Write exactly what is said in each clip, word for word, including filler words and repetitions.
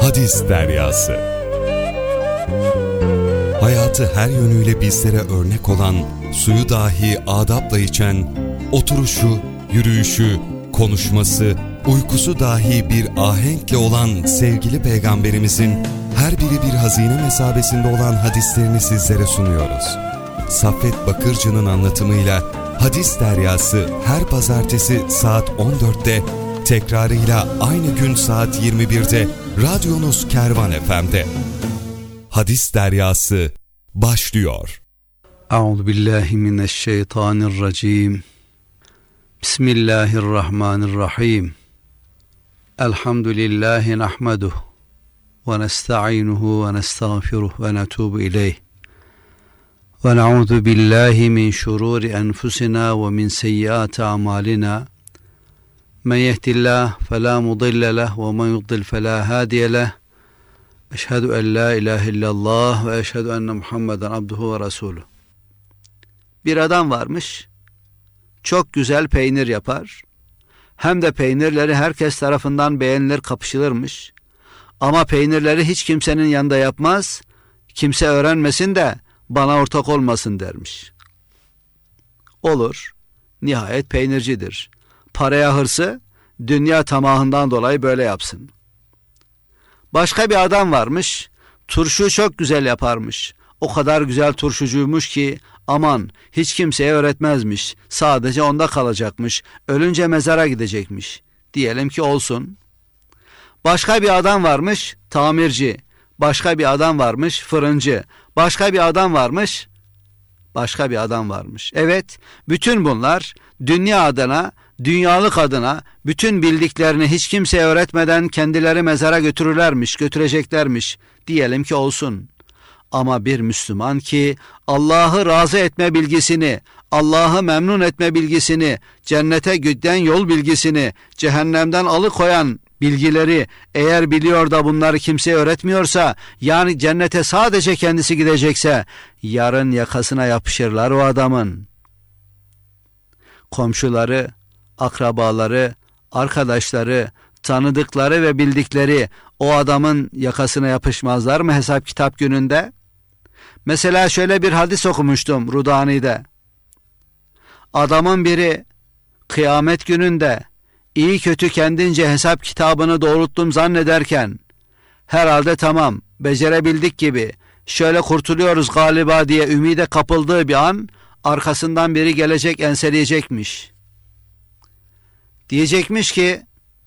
Hadis Deryası. Hayatı her yönüyle bizlere örnek olan, suyu dahi adapla içen, oturuşu, yürüyüşü, konuşması, uykusu dahi bir ahenkle olan sevgili Peygamberimizin her biri bir hazine mesabesinde olan hadislerini sizlere sunuyoruz. Saffet Bakırcı'nın anlatımıyla Hadis Deryası her pazartesi saat on dörtte, tekrarıyla aynı gün saat yirmi birde radyonuz Kervan F M'de. Hadis Deryası başlıyor. Euzubillahimineşşeytanirracim. Bismillahirrahmanirrahim. Elhamdülillahi nahmeduhu ve nesta'inuhu ve nestağfiruhu ve netubu ileyh. Ve na'udhu billahi min şururi enfusina ve min seyyiati amalina. Men yehdillah fela mudille leh ve men yudlil fela hadiye leh. Eşhedü en la ilahe illallah ve eşhedü enne Muhammeden abduhu ve resuluh. Bir adam varmış, çok güzel peynir yapar. Hem de peynirleri herkes tarafından beğenilir, kapışılırmış. Ama peynirleri hiç kimsenin yanında yapmaz, kimse öğrenmesin de bana ortak olmasın dermiş. Olur, nihayet peynircidir. Paraya hırsı, dünya tamahından dolayı böyle yapsın. Başka bir adam varmış, turşu çok güzel yaparmış. O kadar güzel turşucuymuş ki aman hiç kimseye öğretmezmiş. Sadece onda kalacakmış. Ölünce mezara gidecekmiş. Diyelim ki olsun. Başka bir adam varmış, tamirci. Başka bir adam varmış, fırıncı. Başka bir adam varmış, başka bir adam varmış. Evet, bütün bunlar dünya adına, dünyalık adına bütün bildiklerini hiç kimseye öğretmeden kendileri mezara götürürlermiş, götüreceklermiş. Diyelim ki olsun. Ama bir Müslüman ki Allah'ı razı etme bilgisini, Allah'ı memnun etme bilgisini, cennete giden yol bilgisini, cehennemden alıkoyan bilgileri eğer biliyor da bunları kimseye öğretmiyorsa, yani cennete sadece kendisi gidecekse, yarın yakasına yapışırlar o adamın. Komşuları, akrabaları, arkadaşları, tanıdıkları ve bildikleri o adamın yakasına yapışmazlar mı hesap kitap gününde? Mesela şöyle bir hadis okumuştum Rudani'de. Adamın biri kıyamet gününde iyi kötü kendince hesap kitabını doğrulttum zannederken, herhalde tamam becerebildik gibi şöyle kurtuluyoruz galiba diye ümide kapıldığı bir an, arkasından biri gelecek, enseleyecekmiş. Diyecekmiş ki,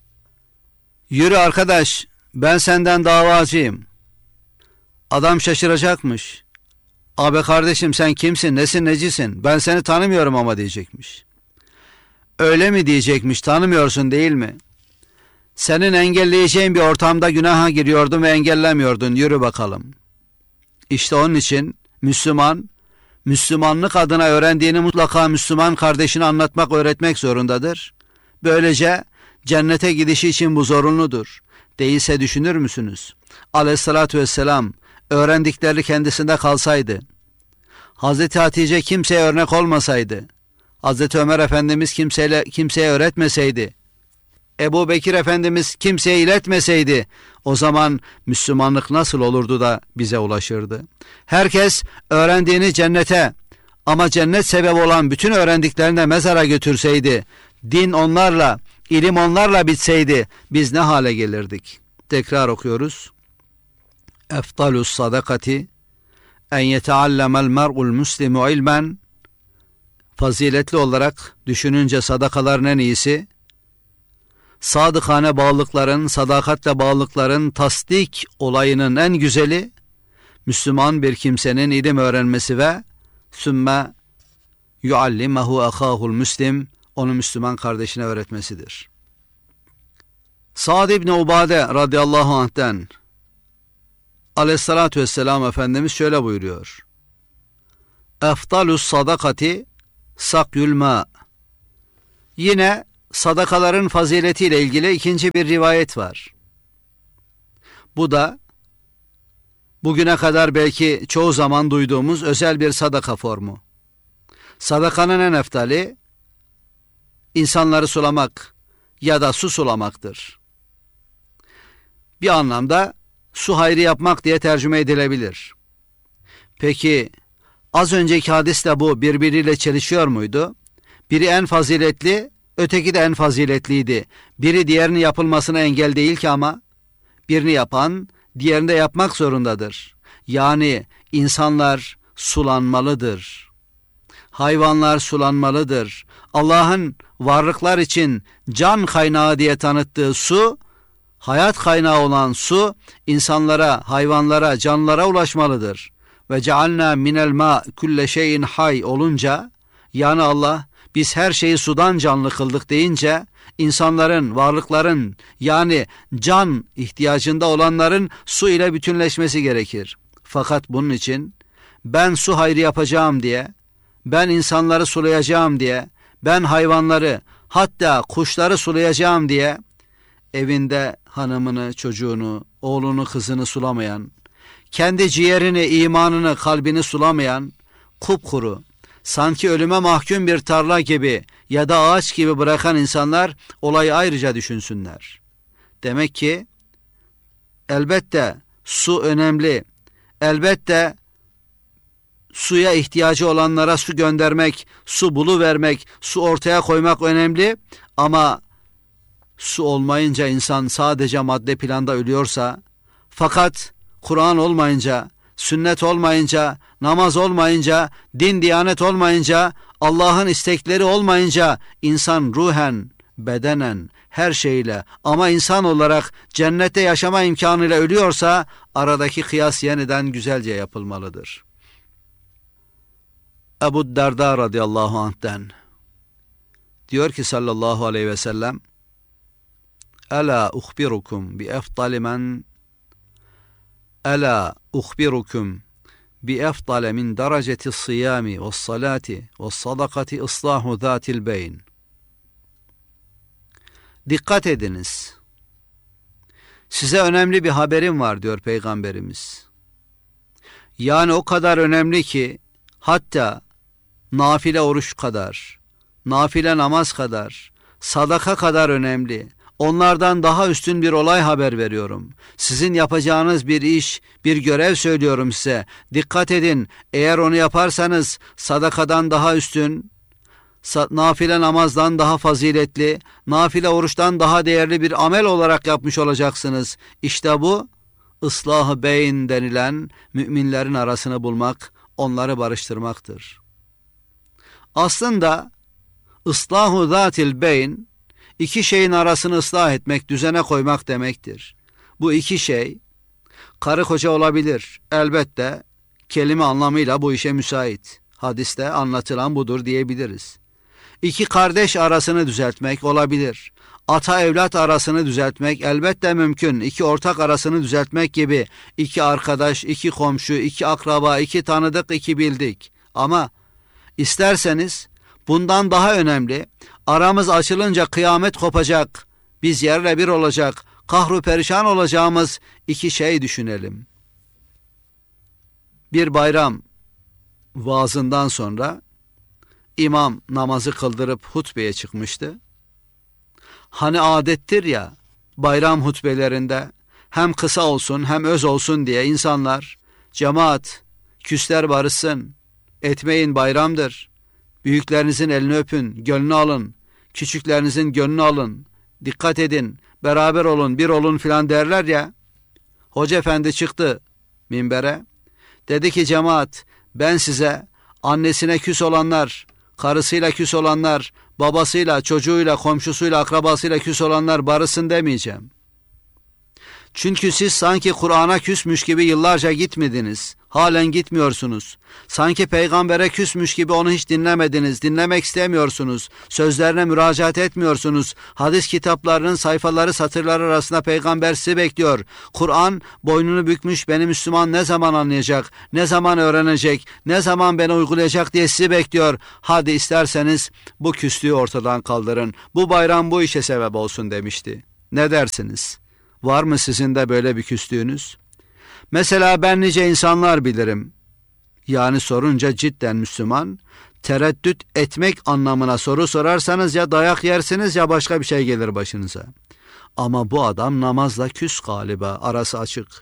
yürü arkadaş, ben senden davacıyım. Adam şaşıracakmış. Abi kardeşim sen kimsin, nesin, necisin? Ben seni tanımıyorum ama diyecekmiş. Öyle mi diyecekmiş, tanımıyorsun değil mi? Senin engelleyeceğin bir ortamda günaha giriyordun ve engellemiyordun, yürü bakalım. İşte onun için Müslüman, Müslümanlık adına öğrendiğini mutlaka Müslüman kardeşine anlatmak, öğretmek zorundadır. Böylece cennete gidişi için bu zorunludur. Değilse düşünür müsünüz? Aleyhissalatü vesselam öğrendikleri kendisinde kalsaydı, Hazreti Hatice kimseye örnek olmasaydı, Hazreti Ömer Efendimiz kimseyle, kimseye öğretmeseydi, Ebu Bekir Efendimiz kimseye iletmeseydi, o zaman Müslümanlık nasıl olurdu da bize ulaşırdı? Herkes öğrendiğini cennete, ama cennet sebebi olan bütün öğrendiklerini de mezara götürseydi, din onlarla, ilim onlarla bitseydi, biz ne hale gelirdik? Tekrar okuyoruz. Eftalus sadakati en yeteallemel mer'ul muslimu ilmen. Faziletli olarak düşününce sadakaların en iyisi, sadıkane bağlılıkların, sadakatle bağlılıkların tasdik olayının en güzeli, Müslüman bir kimsenin ilim öğrenmesi ve sümme yuallimehu ahahul müslim, onu Müslüman kardeşine öğretmesidir. Sa'd ibn Ubade radıyallahu anh'ten Aleyhissalatü vesselam Efendimiz şöyle buyuruyor. Eftalus sadakati sakyül ma. Yine sadakaların faziletiyle ilgili ikinci bir rivayet var. Bu da bugüne kadar belki çoğu zaman duyduğumuz özel bir sadaka formu. Sadakanın en eftali insanları sulamak ya da su sulamaktır. Bir anlamda su hayrı yapmak diye tercüme edilebilir. Peki az önceki hadisle bu birbiriyle çelişiyor muydu? Biri en faziletli, öteki de en faziletliydi. Biri diğerinin yapılmasına engel değil ki ama birini yapan diğerini de yapmak zorundadır. Yani insanlar sulanmalıdır. Hayvanlar sulanmalıdır. Allah'ın varlıklar için can kaynağı diye tanıttığı su, hayat kaynağı olan su insanlara, hayvanlara, canlılara ulaşmalıdır. Ve cealna minel ma kulle şeyin hay olunca, yani Allah biz her şeyi sudan canlı kıldık deyince, insanların, varlıkların yani can ihtiyacında olanların su ile bütünleşmesi gerekir. Fakat bunun için ben su hayrı yapacağım diye, ben insanları sulayacağım diye, ben hayvanları hatta kuşları sulayacağım diye evinde hanımını, çocuğunu, oğlunu, kızını sulamayan, kendi ciğerini, imanını, kalbini sulamayan, kupkuru, sanki ölüme mahkum bir tarla gibi ya da ağaç gibi bırakan insanlar olayı ayrıca düşünsünler. Demek ki elbette su önemli. Elbette suya ihtiyacı olanlara su göndermek, su buluvermek, su ortaya koymak önemli. Ama su olmayınca insan sadece madde planda ölüyorsa, fakat Kur'an olmayınca, sünnet olmayınca, namaz olmayınca, din diyanet olmayınca, Allah'ın istekleri olmayınca insan ruhen, bedenen, her şeyle ama insan olarak cennette yaşama imkanıyla ölüyorsa aradaki kıyas yeniden güzelce yapılmalıdır. Ebu Derda radıyallahu anh'ten diyor ki sallallahu aleyhi ve sellem: Ela uhbirukum bi efdali men Ela uhbirukum bi efdale min dereceti siyami ve salati ve sadakati ıslahu zatil beyn. Dikkat ediniz. Size önemli bir haberim var diyor Peygamberimiz. Yani o kadar önemli ki hatta nafile oruç kadar, nafile namaz kadar, sadaka kadar önemli. Onlardan daha üstün bir olay haber veriyorum. Sizin yapacağınız bir iş, bir görev söylüyorum size. Dikkat edin, eğer onu yaparsanız sadakadan daha üstün, nafile namazdan daha faziletli, nafile oruçtan daha değerli bir amel olarak yapmış olacaksınız. İşte bu, ıslah-ı beyn denilen müminlerin arasını bulmak, onları barıştırmaktır. Aslında ıslah-ı zatil beyn, İki şeyin arasını ıslah etmek, düzene koymak demektir. Bu iki şey, karı koca olabilir. Elbette kelime anlamıyla bu işe müsait. Hadiste anlatılan budur diyebiliriz. İki kardeş arasını düzeltmek olabilir. Ata evlat arasını düzeltmek elbette mümkün. İki ortak arasını düzeltmek gibi. İki arkadaş, iki komşu, iki akraba, iki tanıdık, iki bildik. Ama isterseniz bundan daha önemli, aramız açılınca kıyamet kopacak, biz yerle bir olacak, kahru perişan olacağımız iki şey düşünelim. Bir bayram vaazından sonra imam namazı kıldırıp hutbeye çıkmıştı. Hani adettir ya, bayram hutbelerinde hem kısa olsun hem öz olsun diye insanlar, cemaat, küsler barışsın, etmeyin bayramdır, büyüklerinizin elini öpün, gönlünü alın, küçüklerinizin gönlünü alın, dikkat edin, beraber olun, bir olun filan derler ya. Hoca efendi çıktı minbere, dedi ki cemaat, ben size annesine küs olanlar, karısıyla küs olanlar, babasıyla, çocuğuyla, komşusuyla, akrabasıyla küs olanlar barışsın demeyeceğim. Çünkü siz sanki Kur'an'a küsmüş gibi yıllarca gitmediniz. Halen gitmiyorsunuz. Sanki peygambere küsmüş gibi onu hiç dinlemediniz. Dinlemek istemiyorsunuz. Sözlerine müracaat etmiyorsunuz. Hadis kitaplarının sayfaları, satırları arasında peygamber sizi bekliyor. Kur'an boynunu bükmüş, beni Müslüman ne zaman anlayacak, ne zaman öğrenecek, ne zaman beni uygulayacak diye sizi bekliyor. Hadi isterseniz bu küslüğü ortadan kaldırın. Bu bayram bu işe sebep olsun demişti. Ne dersiniz? Var mı sizin de böyle bir küslüğünüz? Mesela ben nice insanlar bilirim. Yani sorunca cidden Müslüman, tereddüt etmek anlamına soru sorarsanız ya dayak yersiniz ya başka bir şey gelir başınıza. Ama bu adam namazla küs galiba, arası açık.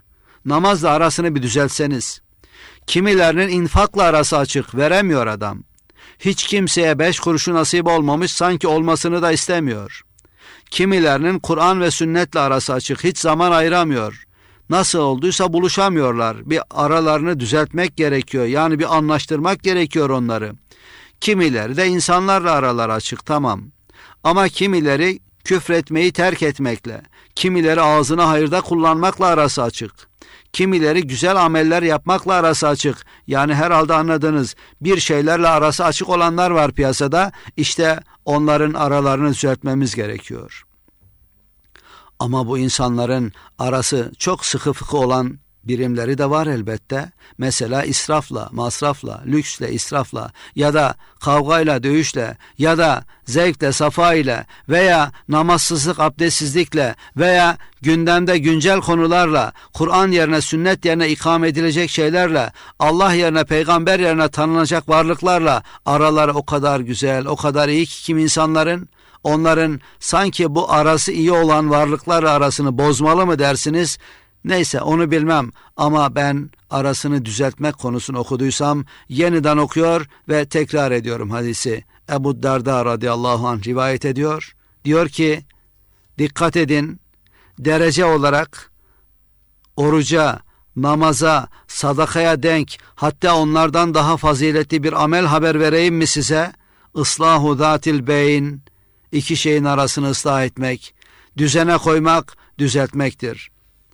namazla arasını bir düzeltseniz. Kimilerinin infakla arası açık, veremiyor adam. Hiç kimseye beş kuruşu nasip olmamış, sanki olmasını da istemiyor. Kimilerinin Kur'an ve sünnetle arası açık, hiç zaman ayıramıyor. Nasıl olduysa buluşamıyorlar. Bir aralarını düzeltmek gerekiyor. Yani bir anlaştırmak gerekiyor onları. Kimileri de insanlarla araları açık, tamam. Ama kimileri küfretmeyi terk etmekle, kimileri ağzını hayırda kullanmakla arası açık. Kimileri güzel ameller yapmakla arası açık. Yani herhalde anladınız, bir şeylerle arası açık olanlar var piyasada. İşte onların aralarını düzeltmemiz gerekiyor. Ama bu insanların arası çok sıkı fıkı olan birimleri de var elbette. Mesela israfla, masrafla, lüksle, israfla ya da kavgayla, dövüşle ya da zevkle, safa ile veya namazsızlık, abdestsizlikle veya gündemde güncel konularla, Kur'an yerine, sünnet yerine ikame edilecek şeylerle, Allah yerine, peygamber yerine tanınacak varlıklarla araları o kadar güzel, o kadar iyi ki kim insanların, onların sanki bu arası iyi olan varlıklar arasını bozmalı mı dersiniz? Neyse, onu bilmem ama ben arasını düzeltmek konusunu okuduysam yeniden okuyor ve tekrar ediyorum hadisi. Ebu Darda radıyallahu anh rivayet ediyor. Diyor ki, dikkat edin, derece olarak oruca, namaza, sadakaya denk, hatta onlardan daha faziletli bir amel haber vereyim mi size? Islahu zatil beyn, iki şeyin arasını ıslah etmek, düzene koymak, düzeltmektir.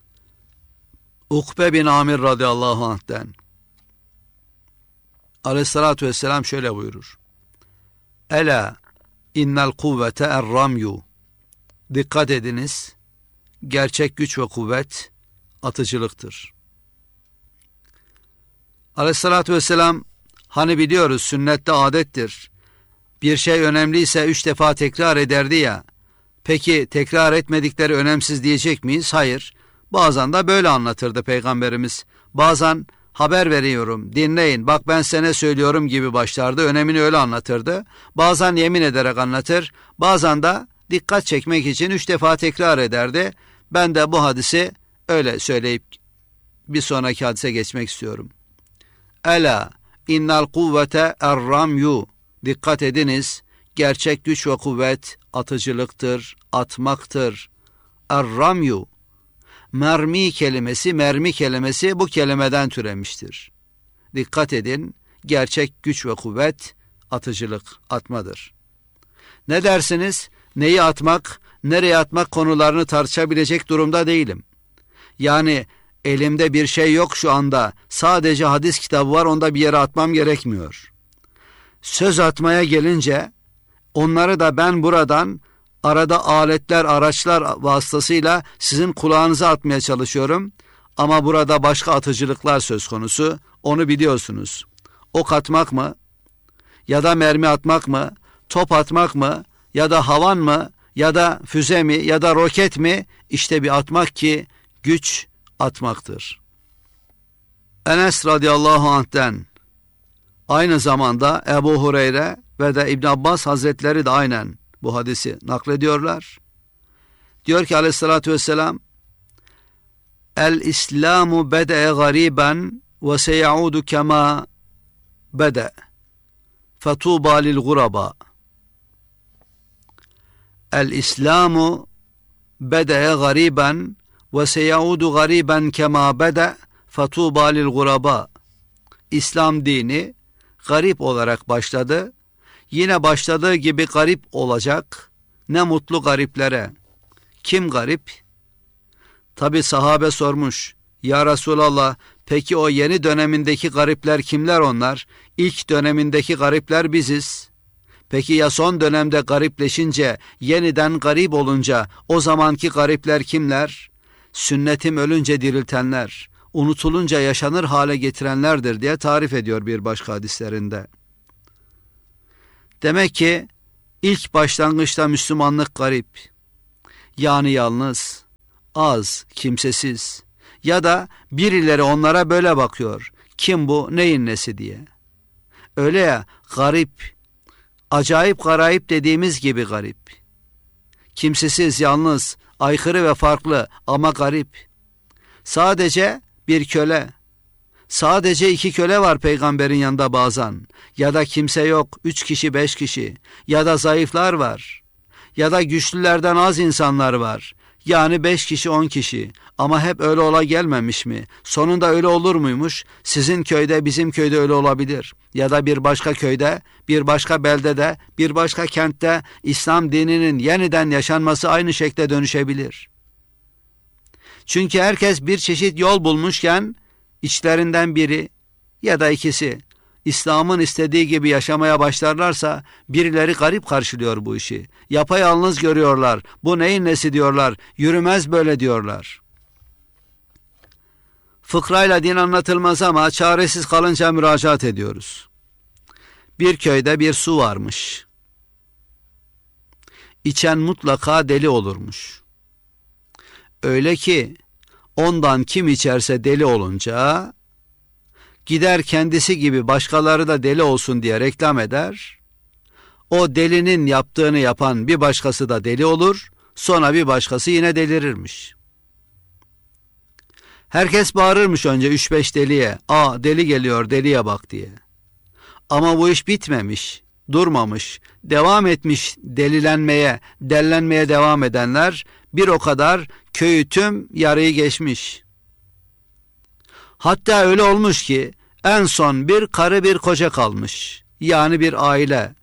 Ukbe bin Amir radıyallahu anh'ten aleyhissalatü vesselam şöyle buyurur. Ela innel kuvvete er-ramyu. Dikkat ediniz, gerçek güç ve kuvvet atıcılıktır. Aleyhissalatü vesselam, hani biliyoruz sünnette adettir, bir şey önemliyse üç defa tekrar ederdi ya, peki tekrar etmedikleri önemsiz diyecek miyiz? Hayır. Bazen de böyle anlatırdı Peygamberimiz. Bazen haber veriyorum, dinleyin, bak ben size ne söylüyorum gibi başlardı. Önemini öyle anlatırdı. Bazen yemin ederek anlatır. Bazen de dikkat çekmek için üç defa tekrar ederdi. Ben de bu hadisi öyle söyleyip bir sonraki hadise geçmek istiyorum. Ela innal kuvvete er-ramyu. Dikkat ediniz, gerçek güç ve kuvvet atıcılıktır, atmaktır. Er-ramyu. Mermi kelimesi, mermi kelimesi bu kelimeden türemiştir. Dikkat edin, gerçek güç ve kuvvet atıcılık, atmadır. Ne dersiniz? Neyi atmak, nereye atmak konularını tartışabilecek durumda değilim. Yani elimde bir şey yok şu anda, sadece hadis kitabı var, onda bir yere atmam gerekmiyor. Söz atmaya gelince onları da ben buradan arada aletler, araçlar vasıtasıyla sizin kulağınıza atmaya çalışıyorum. Ama burada başka atıcılıklar söz konusu. Onu biliyorsunuz. Ok atmak mı? Ya da mermi atmak mı? Top atmak mı? Ya da havan mı? Ya da füze mi? Ya da roket mi? İşte bir atmak ki güç atmaktır. Enes radıyallahu anh'ten aynı zamanda Ebu Hureyre ve de İbn Abbas Hazretleri de aynen bu hadisi naklediyorlar. Diyor ki aleyhissalatü vesselam, El-İslamu bede'e gariben ve seyaudu kema bede' fetuba lil guraba. El-İslamu bede'e gariben ve seyaudu gariben kema bede' fetuba lil guraba. İslam dini garip olarak başladı. Yine başladığı gibi garip olacak. Ne mutlu gariplere. Kim garip? Tabi sahabe sormuş. Ya Resulallah, peki o yeni dönemindeki garipler kimler onlar? İlk dönemindeki garipler biziz. Peki ya son dönemde garipleşince, yeniden garip olunca o zamanki garipler kimler? Sünnetim ölünce diriltenler, unutulunca yaşanır hale getirenlerdir diye tarif ediyor bir başka hadislerinde. Demek ki ilk başlangıçta Müslümanlık garip, yani yalnız, az, kimsesiz ya da birileri onlara böyle bakıyor, kim bu, neyin nesi diye. Öyle ya, garip, acayip garayip dediğimiz gibi garip. Kimsesiz, yalnız, aykırı ve farklı ama garip. Sadece bir köle. Sadece iki köle var peygamberin yanında bazen. Ya da kimse yok, üç kişi, beş kişi. Ya da zayıflar var. Ya da güçlülerden az insanlar var. Yani beş kişi, on kişi. Ama hep öyle ola gelmemiş mi? Sonunda öyle olur muymuş? Sizin köyde, bizim köyde öyle olabilir. Ya da bir başka köyde, bir başka beldede, bir başka kentte İslam dininin yeniden yaşanması aynı şekilde dönüşebilir. Çünkü herkes bir çeşit yol bulmuşken içlerinden biri ya da ikisi İslam'ın istediği gibi yaşamaya başlarlarsa birileri garip karşılıyor bu işi. Yapayalnız görüyorlar. Bu neyin nesi diyorlar. Yürümez böyle diyorlar. Fıkrayla din anlatılmaz ama çaresiz kalınca müracaat ediyoruz. Bir köyde bir su varmış. İçen mutlaka deli olurmuş. Öyle ki ondan kim içerse deli olunca gider kendisi gibi başkaları da deli olsun diye reklam eder. O delinin yaptığını yapan bir başkası da deli olur. Sonra bir başkası yine delirirmiş. Herkes bağırırmış önce üç beş deliye. Aa deli geliyor, deliye bak diye. Ama bu iş bitmemiş, durmamış, devam etmiş delilenmeye, dellenmeye devam edenler bir o kadar köyü tüm yarıyı geçmiş. Hatta öyle olmuş ki en son bir karı bir koca kalmış. Yani bir aile.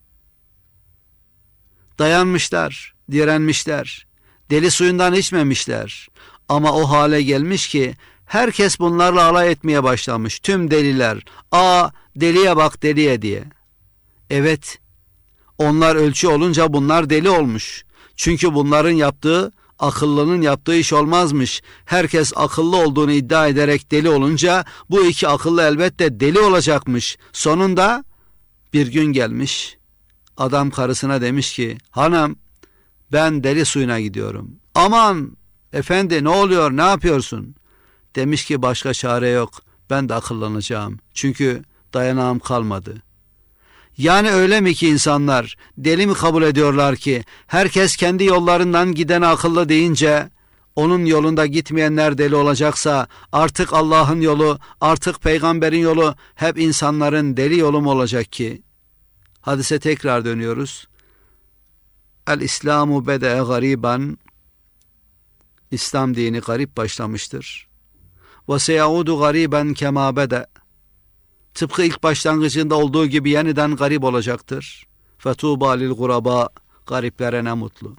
Dayanmışlar, direnmişler. Deli suyundan içmemişler. Ama o hale gelmiş ki herkes bunlarla alay etmeye başlamış. Tüm deliler. Aa deliye bak deliye diye. Evet, onlar ölçü olunca bunlar deli olmuş. Çünkü bunların yaptığı akıllının yaptığı iş olmazmış. Herkes akıllı olduğunu iddia ederek deli olunca bu iki akıllı elbette deli olacakmış. Sonunda bir gün gelmiş. Adam karısına demiş ki hanım ben deli suyuna gidiyorum. Aman efendi ne oluyor ne yapıyorsun? Demiş ki başka çare yok. Ben de akıllanacağım. Çünkü dayanağım kalmadı. Yani öyle mi ki insanlar deli mi kabul ediyorlar ki herkes kendi yollarından gidene akıllı deyince onun yolunda gitmeyenler deli olacaksa artık Allah'ın yolu, artık peygamberin yolu hep insanların deli yolu mu olacak ki? Hadise tekrar dönüyoruz. El-İslamu bede'e gariban. İslam dini garip başlamıştır. Ve seyaudu gariben kema bede. Tıpkı ilk başlangıcında olduğu gibi yeniden garip olacaktır. Fetuba lil guraba. Gariplere ne mutlu.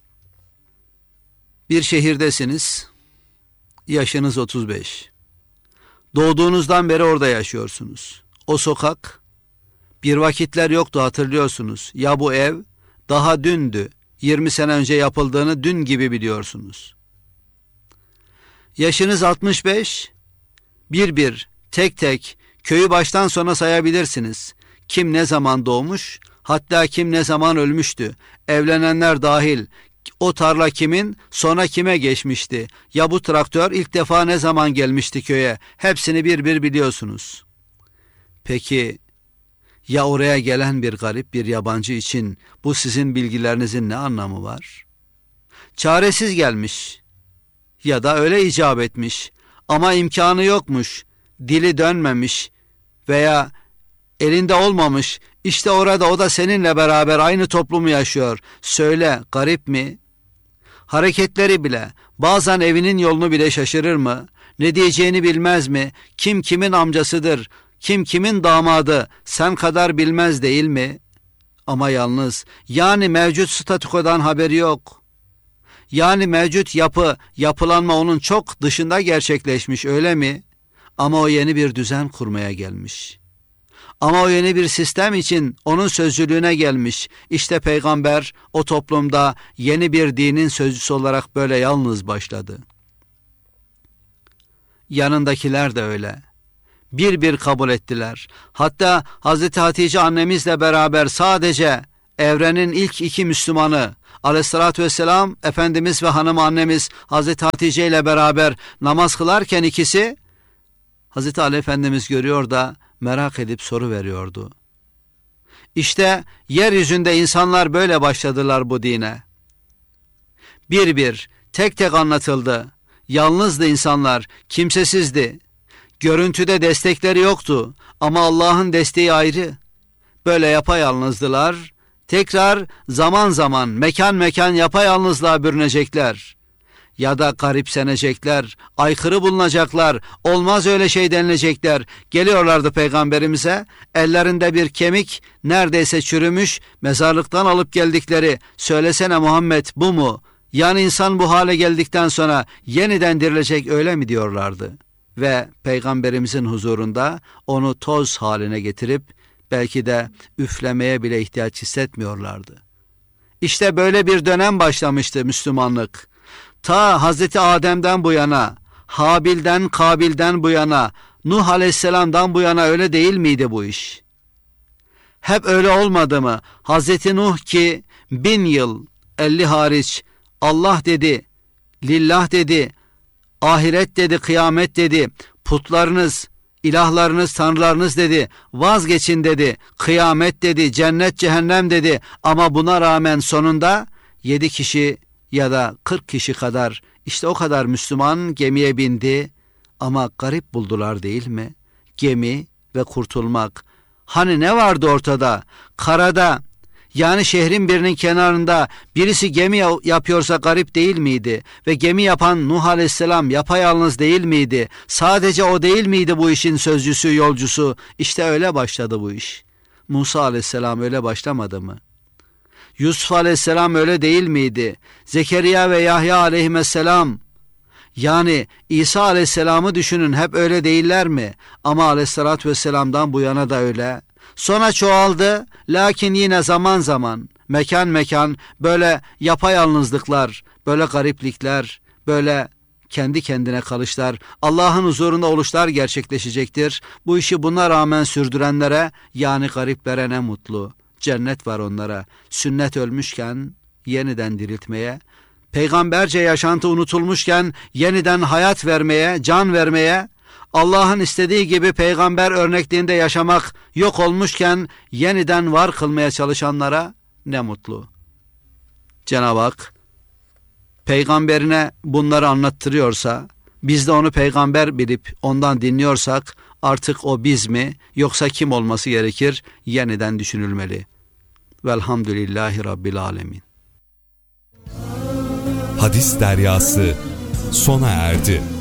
Bir şehirdesiniz. Yaşınız otuz beş. Doğduğunuzdan beri orada yaşıyorsunuz. O sokak bir vakitler yoktu hatırlıyorsunuz. Ya bu ev daha dündü. yirmi sene önce yapıldığını dün gibi biliyorsunuz. Yaşınız altmış beş. Bir bir, tek tek köyü baştan sona sayabilirsiniz. Kim ne zaman doğmuş, hatta kim ne zaman ölmüştü. Evlenenler dahil. O tarla kimin, sonra kime geçmişti? Ya bu traktör ilk defa ne zaman gelmişti köye? Hepsini bir bir biliyorsunuz. Peki ya oraya gelen bir garip, bir yabancı için bu sizin bilgilerinizin ne anlamı var? Çaresiz gelmiş ya da öyle icap etmiş ama imkanı yokmuş, dili dönmemiş veya elinde olmamış. İşte orada o da seninle beraber aynı toplumu yaşıyor. Söyle, garip mi? Hareketleri bile, bazen evinin yolunu bile şaşırır mı? Ne diyeceğini bilmez mi? Kim kimin amcasıdır? Kim kimin damadı? Sen kadar bilmez değil mi? Ama yalnız, yani mevcut statükodan haberi yok. Yani mevcut yapı, yapılanma onun çok dışında gerçekleşmiş, öyle mi? Ama o yeni bir düzen kurmaya gelmiş. Ama o yeni bir sistem için onun sözcülüğüne gelmiş. İşte peygamber o toplumda yeni bir dinin sözcüsü olarak böyle yalnız başladı. Yanındakiler de öyle. Bir bir kabul ettiler. Hatta Hazreti Hatice annemizle beraber sadece evrenin ilk iki Müslümanı Aleyhissalatü vesselam Efendimiz ve hanım annemiz Hazreti Hatice ile beraber namaz kılarken ikisi Hazreti Ali Efendimiz görüyor da merak edip soru veriyordu. İşte yeryüzünde insanlar böyle başladılar bu dine. Bir bir, tek tek anlatıldı. Yalnızdı insanlar, kimsesizdi. Görüntüde destekleri yoktu ama Allah'ın desteği ayrı. Böyle yapayalnızdılar. Tekrar zaman zaman mekan mekan yapayalnızlığa bürünecekler. Ya da garipsenecekler, aykırı bulunacaklar, olmaz öyle şey denilecekler. Geliyorlardı Peygamberimize, ellerinde bir kemik neredeyse çürümüş, mezarlıktan alıp geldikleri, söylesene Muhammed bu mu? Yani insan bu hale geldikten sonra yeniden dirilecek öyle mi diyorlardı? Ve Peygamberimizin huzurunda onu toz haline getirip belki de üflemeye bile ihtiyaç hissetmiyorlardı. İşte böyle bir dönem başlamıştı Müslümanlık. Ta Hazreti Adem'den bu yana, Habil'den, Kabil'den bu yana, Nuh Aleyhisselam'dan bu yana öyle değil miydi bu iş? Hep öyle olmadı mı? Hazreti Nuh ki bin yıl, elli hariç, Allah dedi, lillah dedi, ahiret dedi, kıyamet dedi, putlarınız, ilahlarınız, tanrılarınız dedi, vazgeçin dedi, kıyamet dedi, cennet, cehennem dedi. Ama buna rağmen sonunda yedi kişi ya da kırk kişi kadar, işte o kadar Müslüman gemiye bindi ama garip buldular değil mi? Gemi ve kurtulmak. Hani ne vardı ortada? Karada, yani şehrin birinin kenarında birisi gemi yapıyorsa garip değil miydi? Ve gemi yapan Nuh Aleyhisselam yapayalnız değil miydi? Sadece o değil miydi bu işin sözcüsü, yolcusu? İşte öyle başladı bu iş. Musa Aleyhisselam öyle başlamadı mı? Yusuf Aleyhisselam öyle değil miydi? Zekeriya ve Yahya Aleyhisselam, yani İsa Aleyhisselam'ı düşünün, hep öyle değiller mi? Ama Aleyhisselatü Vesselam'dan bu yana da öyle. Sonra çoğaldı, lakin yine zaman zaman, mekan mekan böyle yapayalnızlıklar, böyle gariplikler, böyle kendi kendine kalışlar, Allah'ın huzurunda oluşlar gerçekleşecektir. Bu işi buna rağmen sürdürenlere, yani gariplere ne mutlu. Cennet var onlara. Sünnet ölmüşken yeniden diriltmeye, peygamberce yaşantı unutulmuşken yeniden hayat vermeye, can vermeye, Allah'ın istediği gibi peygamber örnekliğinde yaşamak yok olmuşken yeniden var kılmaya çalışanlara ne mutlu. Cenab-ı Hak peygamberine bunları anlattırıyorsa, biz de onu peygamber bilip ondan dinliyorsak, artık o biz mi yoksa kim olması gerekir yeniden düşünülmeli. Velhamdülillahi Rabbil Alemin. Hadis Deryası sona erdi.